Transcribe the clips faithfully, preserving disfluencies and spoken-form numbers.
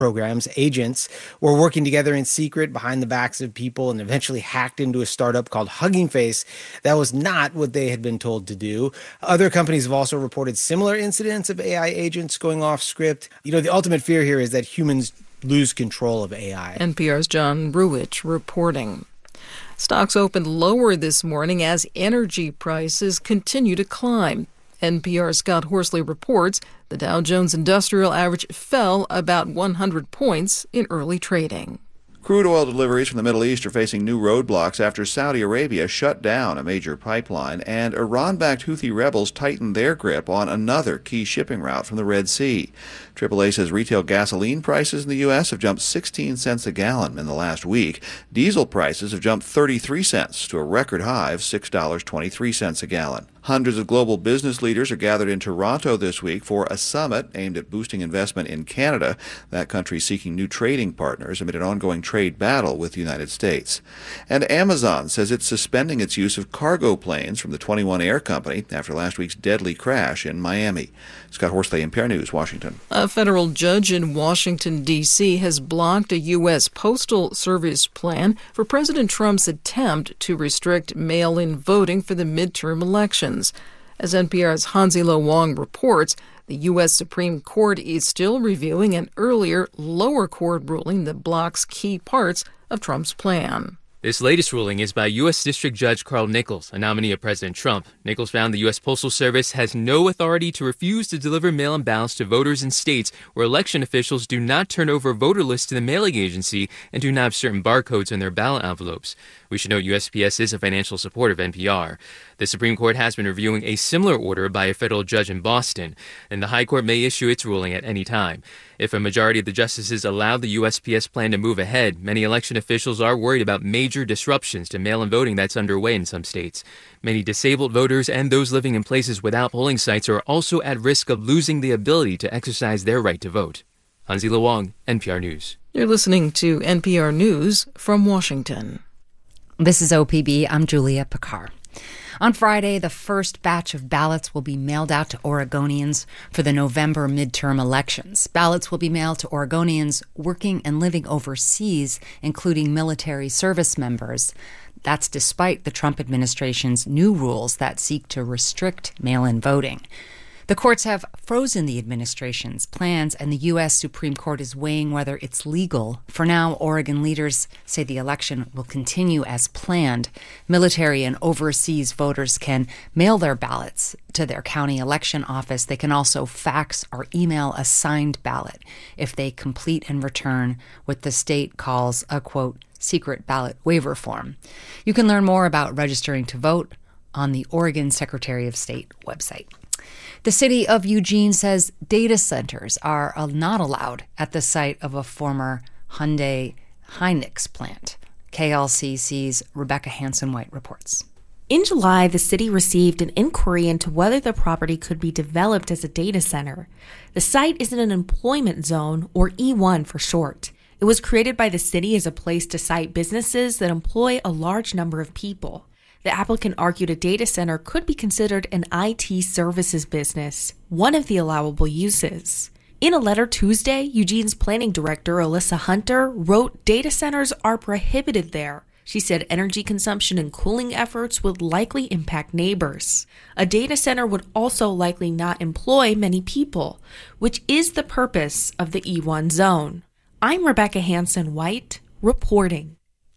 programs, agents, were working together in secret behind the backs of people and eventually hacked into a startup called Hugging Face. That was not what they had been told to do. Other companies have also reported similar incidents of A I agents going off script. You know, the ultimate fear here is that humans lose control of A I. N P R's John Ruwitch reporting. Stocks opened lower this morning as energy prices continue to climb. N P R's Scott Horsley reports the Dow Jones Industrial Average fell about one hundred points in early trading. Crude oil deliveries from the Middle East are facing new roadblocks after Saudi Arabia shut down a major pipeline and Iran-backed Houthi rebels tightened their grip on another key shipping route from the Red Sea. triple A says retail gasoline prices in the U S have jumped sixteen cents a gallon in the last week. Diesel prices have jumped thirty-three cents to a record high of six dollars and twenty-three cents a gallon. Hundreds of global business leaders are gathered in Toronto this week for a summit aimed at boosting investment in Canada. That country is seeking new trading partners amid an ongoing trade battle with the United States. And Amazon says it's suspending its use of cargo planes from the twenty-one Air Company after last week's deadly crash in Miami. Scott Horsley, N P R News, Washington. A federal judge in Washington, D C has blocked a U S Postal Service plan for President Trump's attempt to restrict mail-in voting for the midterm elections. As N P R's Hansi-Lo Wong reports, the U S Supreme Court is still reviewing an earlier lower court ruling that blocks key parts of Trump's plan. This latest ruling is by U S District Judge Carl Nichols, a nominee of President Trump. Nichols found the U S Postal Service has no authority to refuse to deliver mail-in ballots to voters in states where election officials do not turn over voter lists to the mailing agency and do not have certain barcodes in their ballot envelopes. We should note U S P S is a financial supporter of N P R. The Supreme Court has been reviewing a similar order by a federal judge in Boston, and the High Court may issue its ruling at any time. If a majority of the justices allow the U S P S plan to move ahead, many election officials are worried about major disruptions to mail-in voting that's underway in some states. Many disabled voters and those living in places without polling sites are also at risk of losing the ability to exercise their right to vote. Hansi-Lo Wong, N P R News. You're listening to N P R News from Washington. This is O P B. I'm Julia Picard. On Friday, the first batch of ballots will be mailed out to Oregonians for the November midterm elections. Ballots will be mailed to Oregonians working and living overseas, including military service members. That's despite the Trump administration's new rules that seek to restrict mail-in voting. The courts have frozen the administration's plans, and the U S Supreme Court is weighing whether it's legal. For now, Oregon leaders say the election will continue as planned. Military and overseas voters can mail their ballots to their county election office. They can also fax or email a signed ballot if they complete and return what the state calls a, quote, secret ballot waiver form. You can learn more about registering to vote on the Oregon Secretary of State website. The city of Eugene says data centers are not allowed at the site of a former Hyundai Hynix plant. K L C C's Rebecca Hanson-White reports. In July, the city received an inquiry into whether the property could be developed as a data center. The site is in an employment zone, or E one for short. It was created by the city as a place to site businesses that employ a large number of people. The applicant argued a data center could be considered an I T services business, one of the allowable uses. In a letter Tuesday, Eugene's planning director, Alyssa Hunter, wrote data centers are prohibited there. She said energy consumption and cooling efforts would likely impact neighbors. A data center would also likely not employ many people, which is the purpose of the E one zone. I'm Rebecca Hanson-White, reporting.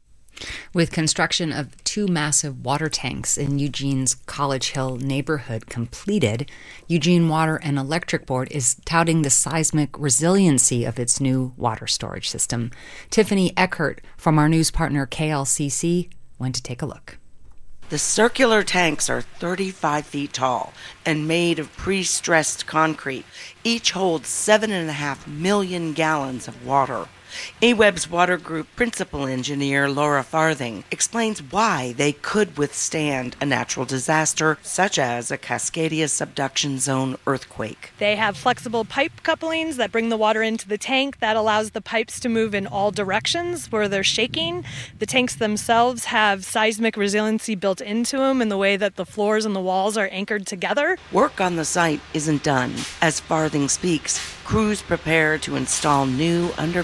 With construction of two massive water tanks in Eugene's College Hill neighborhood completed, Eugene Water and Electric Board is touting the seismic resiliency of its new water storage system. Tiffany Eckert from our news partner K L C C went to take a look. The circular tanks are thirty-five feet tall and made of pre-stressed concrete. Each holds seven and a half million gallons of water. A W E B's Water Group principal engineer Laura Farthing explains why they could withstand a natural disaster such as a Cascadia subduction zone earthquake. They have flexible pipe couplings that bring the water into the tank. That allows the pipes to move in all directions where they're shaking. The tanks themselves have seismic resiliency built into them in the way that the floors and the walls are anchored together. Work on the site isn't done. As Farthing speaks, Crews prepare to install new underground